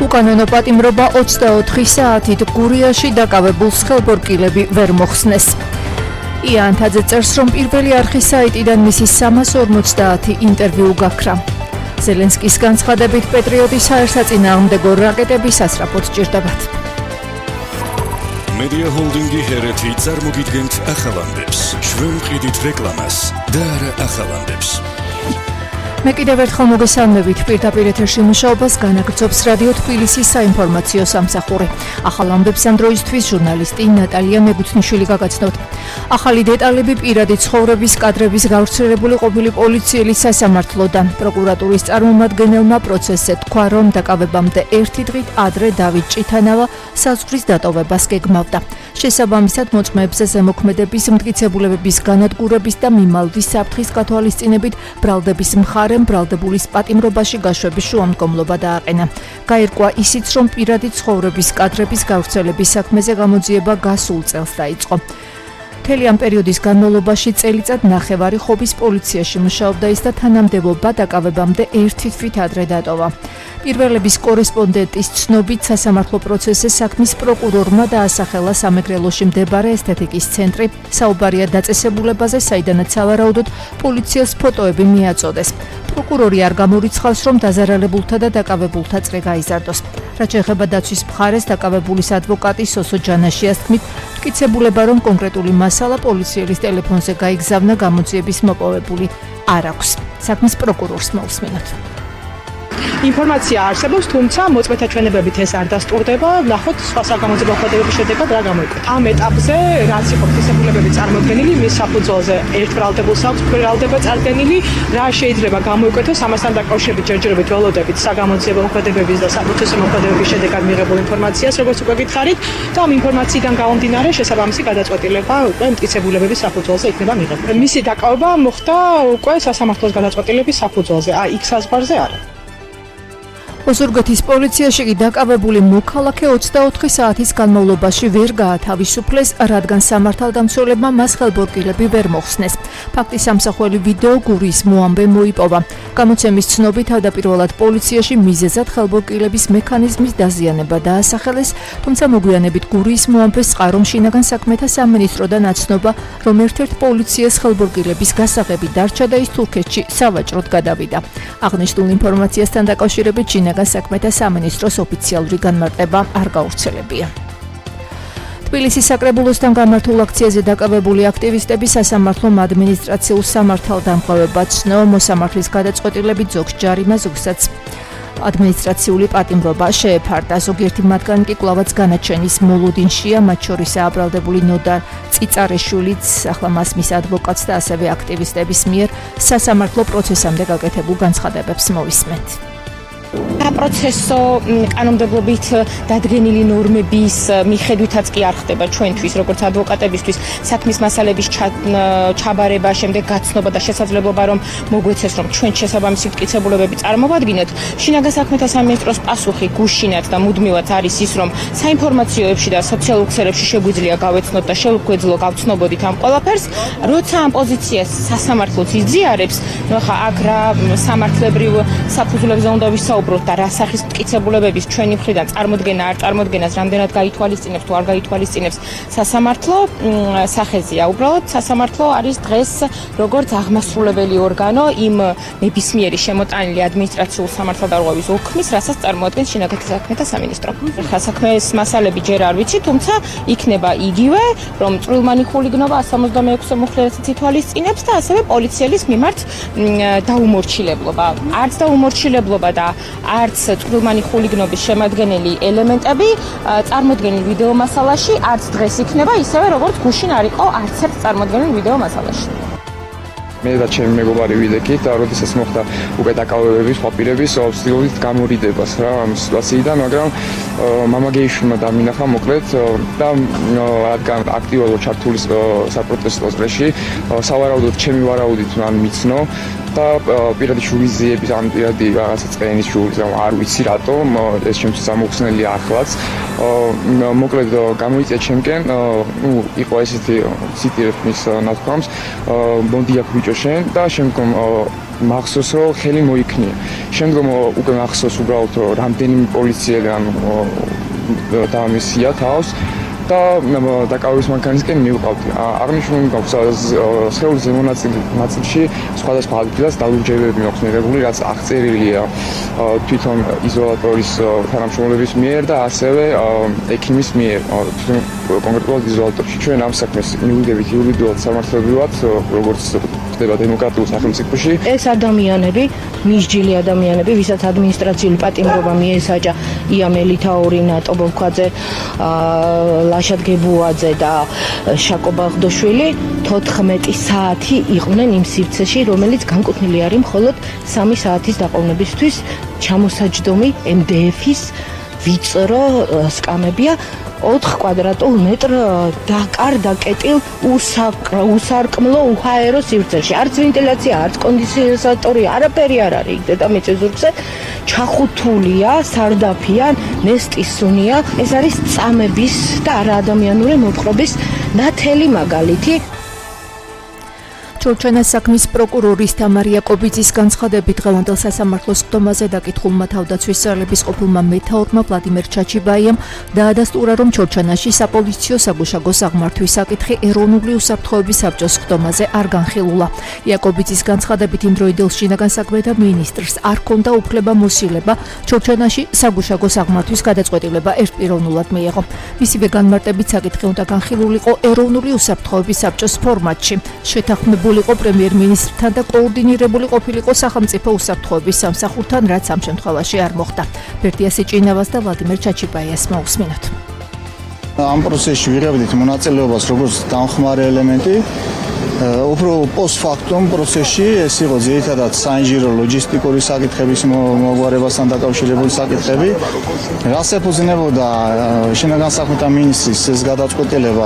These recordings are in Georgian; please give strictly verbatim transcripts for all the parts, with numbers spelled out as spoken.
უკანონო პატიმრობა ოცდაოთხი საათით გურიაში დაკავებულს ხელბორკილები ვერ მოხსნეს. იანთაძე წერს, რომ პირველი არხის საიტიდან მისი სამას ორმოცდაათი ინტერვიუ გაქრა. ზელენსკის განცხადებით პეტრიოტის საერთსაწინააღმდეგო რაკეტები სასწრაფოდ ჭირდებათ. მედია ჰოლდინგი ჰერეთი წარმოგიდგენთ ახალამდებს. ჩვენ ვყიდით რეკლამას და არა ახალამდებს. მე კიდევ ერთხელ მოგესალმებით. პირდაპირ ეთერში მუშაობას განაგრძობს რადიო თბილისის საინფორმაციო სამსახური. ახალამდებს ამ დროისთვის ჟურნალისტი ნატალია მეგუთნიშვილი გაგაცნოთ. ახალი დეტალები პირადი ცხოვრების კადრების გავრცელებული ყოფილი პოლიციელის სასამართლოდან. პროკურატურის წარმომადგენელმა პროცესზე თქვა, რომ დაკავებამდე ერთი დღით ადრე დავით ჭითანავა საზღვრის დატოვებას გეგმავდა. შესაბამისად მოწმეებზე ზემოქმედების მტკიცებულებების განადგურების და მიმალვის საფრთხის გათვალისწინებით ბრალდების მხარე ბრალდებულის პატიმრობაში გაშვების შუამდგომლობა დააყენა. გაირკვა ისიც, რომ პირადი ცხოვრების კადრების გავრცელების საქმეზე გამოძიება გასულ წელს დაიწყო. მთელი ამ პერიოდის განმავლობაში წელიწად ნახევარი ხობის პოლიციაში მუშაობდა ის და თანამდებობა დაკავებამდე ერთი თვით ადრე დატოვა. პირველების კორესპონდენტის ცნობით სასამართლო პროცესზე საქმის პროკურორმა დაასახელა სამეგრელოში მდებარე ესთეტიკის ცენტრი. საუბარია დაწესებულებაზე, საიდანაც სავარაუდოდ პოლიციას ფოტოები მიაწოდეს. პროკურორი არ გამორიცხავს, რომ დაზარალებულთა და დაკავებულთა წრე გაიზარდოს. რაც შეეხება დაცვის მხარეს, დაკავებულის ადვოკატი სოსო ჯანაშიას თქმით, მტკიცებულება, რომ კონკრეტული მასალა პოლიციელის ტელეფონზე გაიგზავნა, გამოძიების მოპოვებული არ აქვს. საქმის პროკურორს მოვსმინოთ. ინფორმაცია არსებობს, თუმცა მოწმეთა ჩვენებებით ეს არ დასტურდება. ნახოთ სხვა საგამოძიებო ხედავების შედეგად რა გამოიკვეთა. ამ ეტაპზე რაც იყო მტკიცებულებები წარმოდგენილი, მის საფუძველზე ერთ ბრალდებულს აქვს ბრალდება წარდგენილი, რა შეიძლება გამოიკვეთოს ამასთან დაკავშირებით ჯერჯერობით ველოდებით საგამოძიებო ხედავების და საპროცესო მოქმედებების შედეგად მიღებულ ინფორმაციას, როგორც უკვე გითხარით, და ამ ინფორმაციიდან გამომდინარე შესაბამისი გადაწყვეტილება უკვე მტკიცებულებების საფუძველზე იქნება მიღებული. მისი დაკავება მოხდა უკვე სასამართლოს გადაწყვეტილების საფუძველზე, აი იქ საზღვარზე არა. ოზურგეთის პოლიციაში კი დაკავებული მოქალაქე ოცდაოთხი საათის განმავლობაში ვერ გაათავისუფლეს, რადგან სამართალდამცველებმა მას ხელბორკილები ვერ მოხსნეს. ფაქტის ამსახველი ვიდეო გურიის მოამბე მოიპოვა. გამოცემის ცნობით, თავდაპირველად პოლიციაში მიზეზად ხელბორკილების მექანიზმის დაზიანება დაასახელეს, თუმცა მოგვიანებით გურიის მოამბეს წყარომ შინაგან საქმეთა სამინისტროდან აცნობა, რომ ერთ-ერთ პოლიციას ხელბორკილების გასაღები დარჩა და ის თურქეთში სავაჭროდ გადავიდა. აღნიშნულ ინფორმაციასთან დაკავშირებით შინაგან საქმეთა სამინისტროს ოფიციალური განმარტება არ გავრცელებია. თბილისის საკრებულოსთან გამართულ აქციაზე დაკავებული აქტივისტები სასამართლომ ადმინისტრაციულ სამართალდამხმარებლად ცნო, მოსამართლის გადაწყვეტილებით ზოგს ჯარიმა, ზოგსაც ადმინისტრაციული პატიმრობა შეეფარდა. ზოგიერთი მათგანი კი კვლავაც განაჩენის მოლოდინშია, მათ შორისაა ბრალდებული ნოდარ წიწარეშვილიც, ახლა მას მის ადვოკატს და ასევე აქტივისტების მიერ სასამართლო პროცესამდე გაკეთებულ განცხადებებს მოვისმენთ. საპროცესო კანონმდებლობით დადგენილი ნორმების მიხედვითაც კი არ ხდება ჩვენთვის, როგორც ადვოკატებისთვის, საქმის მასალების ჩაბარება, შემდეგ გაცნობა და შესაძლებლობა, რომ მოგვეცეს, რომ ჩვენ შესაბამისი მტკიცებულებები წარმოვადგინოთ. შინაგან საქმეთა სამინისტროს პასუხი გუშინად და მუდმივად არის ის, რომ საინფორმაციოებში და სოციალურ ქსელებში შეგვიძლია გავეცნოთ და შევგვეძლო გავცნობოდით ამ ყველაფერს. როცა ამ პოზიციას სასამართლოც იზიარებს, ნუ ხა აქ რა სამართლებრივ საფუძვლებზე უნდა ვისაუბროთ და რა სახის მტკიცებულებების ჩვენი მხრიდან წარმოდგენა არ წარმოდგენას რამდენად გაითვალისწინებს თუ არ გაითვალისწინებს სასამართლო სახეზეა. უბრალოდ სასამართლო არის დღეს როგორც აღმასრულებელი ორგანო იმ ნებისმიერი შემოტანილი ადმინისტრაციულ სამართალდარღვევის ოქმის, რასაც წარმოადგენს შინაგან საქმეთა სამინისტრო. ხა საქმის მასალები ჯერ არ ვიცი, თუმცა იქნება იგივე, რომ წვრილმანი ხულიგნობა one seventy-six მუხლერასაც ითვალისწინებს და ასევე პოლიციელის მიმართ დაუმორჩილებლობა. არც დაუმორჩილებლობა და არც წვრილმანი ხულიგნობის შემადგენელი ელემენტები წარმოდგენილ ვიდეო მასალაში არც დღეს იქნება ისევე, როგორც გუშინ არ იყო არც ერთ წარმოდგენილ ვიდეო მასალაში. მე და ჩემი მეგობარი ვიდექით და როდესაც მოხდა უკვე დაკავებების ყოფილების ვცდილობთ გამორიდებას რა ამ სიტუაციიდან, მაგრამ მამაგეიშვილმა დამინახა მოკლედ და რადგან აქტიურად ჩართული საპროტესტო წრეში, სავარაუდოდ ჩემი ვარაუდით მან მიცნო და პირადი შურიზიების ან პირადი რაღაცა წენის შურის არ ვიცი რატომ ეს ჩემთვის ამოხსნელი ახლაც მოკლედ გამოიწია ჩემკენ ნუ იყო ესეთი ციტირებ მის ნათქვამს მოდიაქ ბიჭო შენ და შემდგომ მახსოვს რომ ხელი მოიქნია. შემდგომ უკვე მახსოვს უბრალოდ რამდენიმე პოლიციელთან დაამისია თავს და დაკავების მანქანისკენ მივყავდი. აღნიშნული გვაქვს სხეულის ზემო ნაწილში სხვადასხვა ადგილას დაურჯებები მაქვს მიღებული, რაც აღწერილია თვითონ იზოლატორის თანამშრომლების მიერ და ასევე ექიმის მიერ თვითონ კონკრეტულად იზოლატორში. ჩვენ ამ საქმეს მივუძებით იურიდიულად სამართლებრივად, როგორც ხდება დემოკრატიულ სახელმწიფოში. ეს ადამიანები, მისჯილი ადამიანები, ვისაც ადმინისტრაციული პატიმრობა მიესაჯა იამ ელითაური, ნატო ბოლქვაძე, ლაშად გებუაძე და შაკო ბაღდოშვილი თოთხმეტი საათი იყვნენ იმ სივრცეში, რომელიც განკუთვნილი არის მხოლოდ სამი საათის დაყოვნებისთვის. ჩამოსაჯდომი ემ დე ეფის ვიწრო სკამებია ოთხ კვადრატულ მეტრ დაკარ დაკეტილ უსარკმლო უჰაერო სივრცეში. არც ვენტილაცია, არც კონდიციონატორი, არაფერი არ არის დედამიწის ზურგზე. ჩახუთულია, სარდაფია, ნესტის სუნია. ეს არის წამების და არაადამიანური მოპყრობის ნათელი მაგალითი. ჩორჩენას საქმის პროკურორის თამარ იაკობიძის განცხადებით დღევანდელ სასამართლოს სხდომაზე დაკითხულმა თავდაცვის ძალების ყოფილმა მეთაურმა ვლადიმერ ჩაჩიბაიამ დაადასტურა, რომ ჩორჩენაში საპოლიციო საგუშაგო საღმართვის საკითხი ეროვნული უსაფრთხოების საბჭოს სხდომაზე არ განხილულა. იაკობიძის განცხადებით იმ დროიდელ შინაგან საქმეთა მინისტრს არ ჰქონდა უფლება მოსილება ჩორჩენაში საგუშაგო საღმართვის გადაწყვეტილება ერთპიროვნულად მიიღო. მისივე განმარტებით საკითხი უნდა განხილულიყო ეროვნული უსაფრთხოების საბჭოს ფორმატში. შეთანხმებული იყო პრემიერ-მინისტრთან და კოორდინირებული ყოფილიყო სახელმწიფო უსაფრთხოების სამსახურთან, რაც ამ შემთხვევაში არ მოხდა. ბერდიასი ჭინავას და ვლადიმერ ჩაჩიბაიას მოусმინოთ. ამ პროცესში ვიღებდით მონაწილეობას როგორც დამხმარე ელემენტი, უფრო პოსტფაქტუმ პროცესში ეს იყო ძირითადად საინჟინრო ლოჯისტიკური საკითხების მოგვარებასთან დაკავშირებული საკითხები. რას ეფუძნებოდა შინაგან საქმეთა მინისტრის ეს გადაწყვეტილება?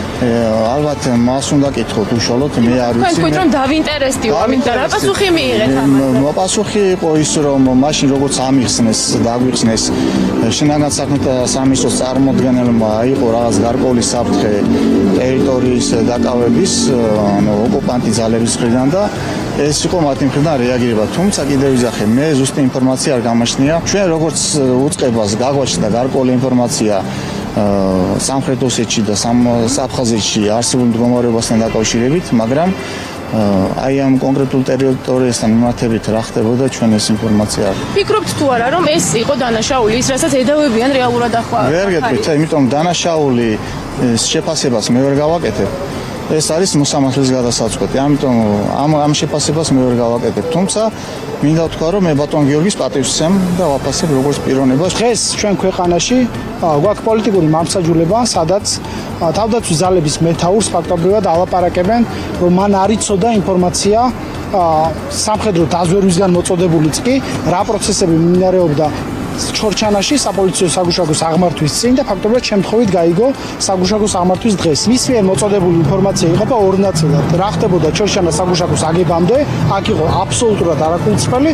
ალბათ მას უნდა კითხოთ უშუალოდ, მე არ ვიცი. თქვენ თქვით რომ დავინტერესდიო, ამიტომ რა პასუხი მიიღეთ ამაზე? პასუხი იყო ის, რომ მაშინ როგორც ამიხსნეს, დაგვიხსნეს შინაგან საქმეთა სამინისტროს წარმოადგენელმა იყო რაღაც გარკვეული საფრთხე ტერიტორიის დაკავების, ანუ ოკუპანტი ძალების მხრიდან და ეს იყო მათი მხრიდან რეაგირება. თუმცა კიდევ ვიზახე, მე ზუსტი ინფორმაცია არ გამაჩნია. ჩვენ როგორც უწყებას გაგვაჩნდა გარკვეული ინფორმაცია სამხრეთ ოსეთში და საფხაზეთში არსებულ მდგომარეობასთან დაკავშირებით, მაგრამ აი ამ კონკრეტულ ტერიტორიასთან მიმართებით რა ხდებოდა, ჩვენ ეს ინფორმაცია არ. ფიქრობთ თუ არა, რომ ეს იყო დანაშაული, ის რასაც ედავებიან რეალურად ახლა? ვერ გეტყვით, იმიტომ დანაშაული შეფასებას მე ვერ გავაკეთებ. ეს არის მოსამართლის გადასაწყვეტი. ამიტომ ამ ამ შეფასებას მე ვერ გავაკეთებ. თუმცა მინდა ვთქვა, რომ მე ბატონ გიორგის პატივს ვცემ და ვაფასებ როგორც პიროვნებას. დღეს ჩვენ ქვეყანაში გვაქვს პოლიტიკური მამსაჯულება, სადაც თავდაცვის ძალების მეთაურს ფაქტობრივად ალაპარაკებენ, რომ მან არ იცოდა ინფორმაცია სამხედრო დაზვერვისგან მოწოდებულიც კი რა პროცესები მიმდინარეობდა ჩორჩანაში საპოლიციო საგუშაგო საღმართვის წინ და ფაქტობრივად შემთხვევით გაიგო საგუშაგო საღმართვის დღეს. მის მიერ მოწოდებული ინფორმაცია იყოფა ორ ნაწილად. რა ხდებოდა ჩორჩანას საგუშაგოს აგებამდე, აქ იყო აბსოლუტურად არაკუნცხელი.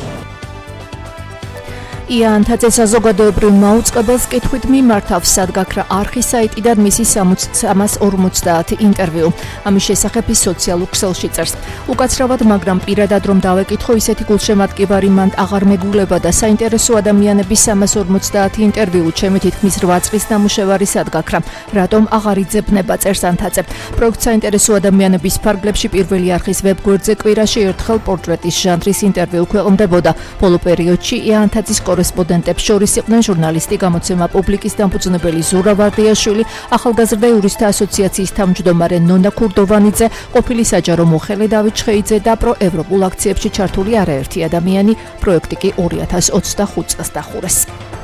იანთაძე საზოგადოებრივ მაუწყებელს კითხვით მიმართავს, სად გაქრა არხის საიტიდან მისი სამას ორმოცდაათი ინტერვიუ. ამის შესახებ ის სოციალურ ქსელში წერს. უკაცრავად, მაგრამ პირადად რომ დავეკითხო, ისეთი გულშემატკივარი მან აღარ მეგულება და საინტერესო ადამიანების სამას ორმოცდაათი ინტერვიუ ჩემი თითქმის რვა წლის ნამუშევარი სად გაქრა, რატომ აღარ იძებნება, წერს ანთაძე. პროექტ საინტერესო ადამიანების ფარგლებში პირველი არხის ვებგვერდზე კვირაში ერთხელ პორტრეტის ჟანრის ინტერვიუ ქვეყნდებოდა. ბოლო პერიოდში იანთაძის კორესპონდენტებს შორის იყვნენ ჟურნალისტი, გამოცემა პუბლიკის დამფუძნებელი ზურა ვარდიაშვილი, ახალგაზრდა იურისტთა ასოციაციის თავმჯდომარე ნონა ქურდოვანიძე, ყოფილი საჯარო მოხელე დავით ჩხეიძე და პროევროპულ აქციებში ჩართული არაერთი ადამიანი. პროექტი კი ორი ათას ოცდახუთ წელს დახურეს.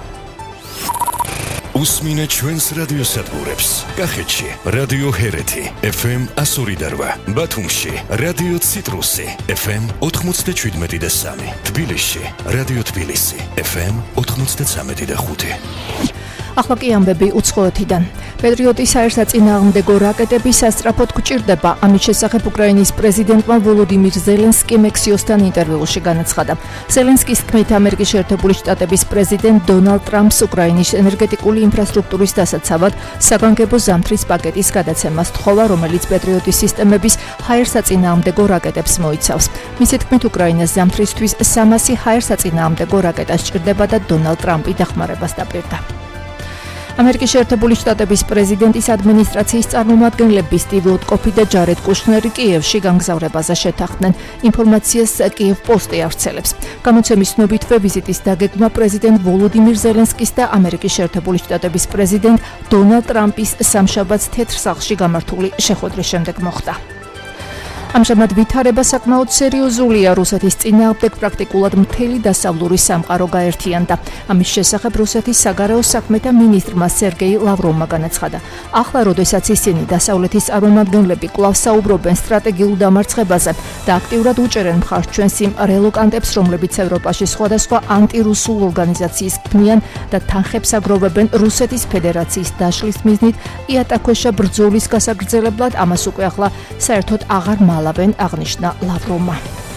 უსმინეთ ჩვენს რადიოსადგურებს. კახეთში რადიო ჰერეთი ეფ ემ εκατო ორი და რვა, ბათუმში რადიო ციტრუსი ეფ ემ ოთხმოცდაშვიდმეტი და სამი, თბილისში რადიო თბილისი ეფ ემ ოთხმოცდაცამეტი და ხუთი. ახლა კი ამბები უცხოეთიდან. პეტრიოტის აერსაწინააღმდეგო რაკეტები სასწრაფოდ გვჭირდება. ამის შესახებ უკრაინის პრეზიდენტმა ვოლოდიმირ ზელენსკიმ ექსიოსთან ინტერვიუში განაცხადა. ზელენსკის თქმით, ამერიკის შეერთებული შტატების პრეზიდენტ დონალდ ტრამპს უკრაინის ენერგეტიკული ინფრასტრუქტურის დასაცავად საგანგებო ზამთრის პაკეტის გადაცემას თხოვა, რომელიც პეტრიოტის სისტემების ჰაერსაწინააღმდეგო რაკეტებს მოიცავს. მისი თქმით, უკრაინას ზამთრისთვის სამასი ჰაერსაწინააღმდეგო რაკეტა სჭირდება და დონალდ ტრამპი დახმარებას დაპირდა. ამერიკის შეერთებული შტატების პრეზიდენტის ადმინისტრაციის წარმომადგენლები სტივ ვოტკოფი და ჯარედ კუშნერი კიევში განგზავრებაზე შეთანხმდნენ. ინფორმაციას კიევ პოსტი ავრცელებს. გამოცემის ცნობითვე ვიზიტის დაგეგმა პრეზიდენტ ვოლოდიმირ ზელენსკის და ამერიკის შეერთებული შტატების პრეზიდენტ დონალდ ტრამპის სამშაბათს თეთრ სახლში გამართული შეხვედრის შემდეგ მოხდა. ამჟამად ვითარება საკმაოდ სერიოზულია. რუსეთის წინააღმდეგ პრაქტიკულად მთელი დასავლური სამყარო გაერთიანდა. ამის შესახებ რუსეთის საგარეო საქმეთა მინისტრმა სერგეი ლავროვმა განაცხადა. ახლა, როდესაც ისინი დასავლეთის წარმომადგენლები კვლავ საუბრობენ სტრატეგიულ დამარცხებაზე და აქტიურად უჭერენ მხარს ჩვენს იმ რელოკანტებს, რომლებიც ევროპაში სხვადასხვა ანტირუსულ ორგანიზაციის ქმნიან და თანხებს აგროვებენ რუსეთის ფედერაციის დაშლის მიზნით იატაკქვეშა ბრძოლის გასაგრძელებლად, ამას უკვე ახლა საერთოდ აღარ მალავენ, აღნიშნა ლავროვმა.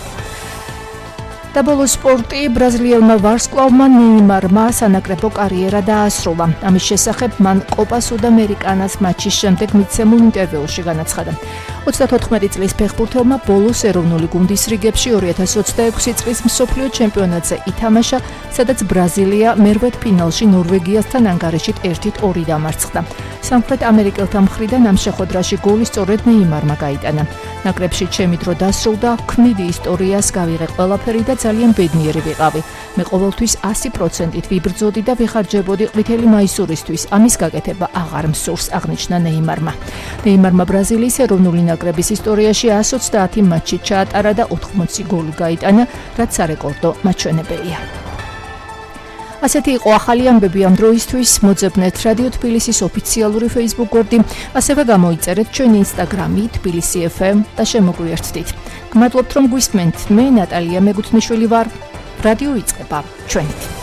და ბოლოს სპორტი. ბრაზილიელმა ვარსკვლავმა ნეიმარმა სანაკრებო კარიერა დაასრულა. ამის შესახებ მან კოპა სუდამერიკანას მატჩის შემდეგ მიცემულ ინტერვიუში განაცხადა. ოცდათოთხმეტი წლის ფეხბურთელმა ბოლოს ეროვნული გუნდის რიგებში ორი ათას ოცდაექვსი წლის მსოფლიო ჩემპიონატზე ითამაშა, სადაც ბრაზილია მერვედ ფინალში ნორვეგიასთან ანგარიშით ერთით ორი დამარცხდა. სამხრეთ ამერიკელთა მხრიდან ამ შეხვედრაში გოლი სწორედ ნეიმარმა გაიტანა. ნაკრებში ჩემი დრო დასრულდა, ქმნიდი ისტორიას, გავიღე ყველაფერი და ძალიან ბედნიერი ვიყავი. მე ყოველთვის ასი პროცენტით ვიბრძოდი და ვიხარჯებოდი ყვითელი მაისურისთვის. ამის გაკეთება აღარ მსურს, აღნიშნა ნეიმარმა. ნეიმარმა ბრაზილიის ეროვნული ნაკრების ისტორიაში εκατს ოცდაათი მატჩი ჩაატარა და ოთხმოცი გოლი გაიტანა, რაც სარეკორდო მაჩვენებელია. ასეთი იყო ახალი ამბები ამ დროისთვის. მოძებნეთ რადიო თბილისის ოფიციალური Facebook გვერდი, ასევე გამოიწერეთ ჩვენი Instagram-ი თბილისი ეფ ემ და შემოგვიერთდით. გმადლობთ, რომ გვისმენთ. მე ნატალია მეგუთნიშვილი ვარ. რადიო იწყება ჩვენით.